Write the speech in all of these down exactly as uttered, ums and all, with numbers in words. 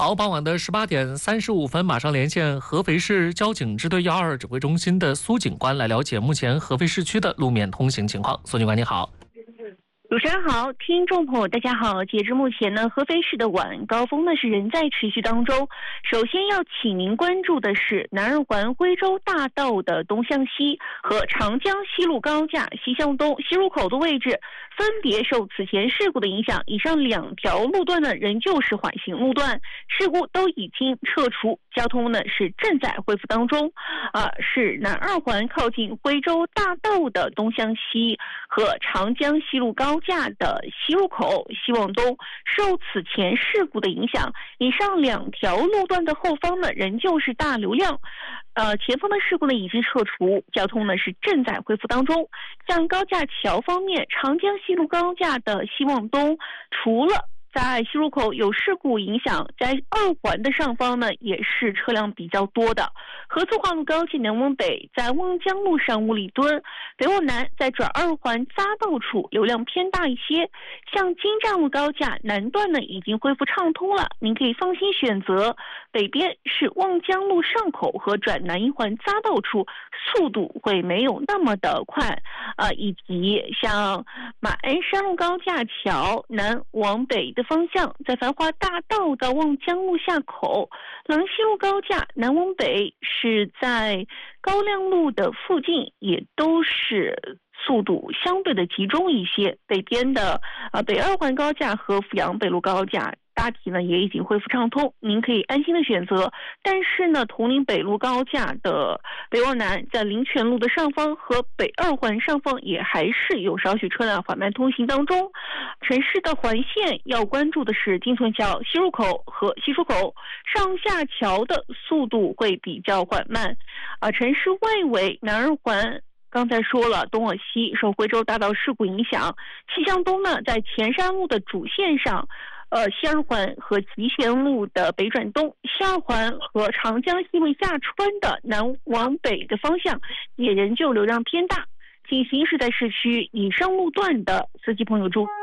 好，傍晚的十八点三十五分，马上连线合肥市交警支队幺二指挥中心的苏警官来了解目前合肥市区的路面通行情况。苏警官你好。 主持人好，听众朋友大家好。截至目前呢，合肥市的晚高峰呢是仍在持续当中。首先要请您关注的是南二环徽州大道的东向西和长江西路高架西向东西入口的位置，分别受此前事故的影响，以上两条路段呢仍旧是缓行路段，事故都已经撤除，交通呢是正在恢复当中。啊，是南二环靠近徽州大道的东向西和长江西路高架的西入口西往东，受此前事故的影响，以上两条路段的后方呢仍旧是大流量，呃，前方的事故呢已经撤除，交通呢是正在恢复当中。像高架桥方面，长江西路高架的西往东，除了在西入口有事故影响，在二环的上方呢也是车辆比较多的。合作化路高架南往北，在望江路上五里墩，北往南在转二环匝道处流量偏大一些。像金站路高架南段呢已经恢复畅通了，您可以放心选择。北边是望江路上口和转南一环匝道处，速度会没有那么的快，呃，以及像马鞍山路高架桥南往北的方向，在繁华大道到望江路下口，郎西路高架南往北是在高亮路的附近，也都是速度相对的集中一些。北边的呃北二环高架和阜阳北路高架大体呢也已经恢复畅通，您可以安心的选择。但是呢，铜陵北路高架的北往南，在林泉路的上方和北二环上方也还是有少许车辆缓慢通行当中。城市的环线要关注的是金村桥西入口和西出口，上下桥的速度会比较缓慢。啊，城市外围南二环刚才说了，东往西受徽州大道事故影响，西向东呢，在前山路的主线上，呃，西二环和集贤路的北转东，西二环和长江西路下穿的南往北的方向，也仍旧流量偏大。请行驶在市区以上路段的司机朋友注意。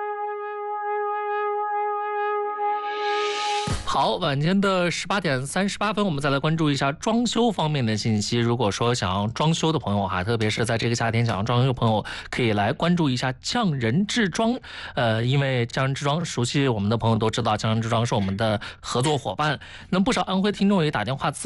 好，晚间的十八点三十八分，我们再来关注一下装修方面的信息。如果说想要装修的朋友哈，特别是在这个夏天想要装修的朋友，可以来关注一下匠人制装。呃，因为匠人制装熟悉我们的朋友都知道，匠人制装是我们的合作伙伴。那不少安徽听众也打电话咨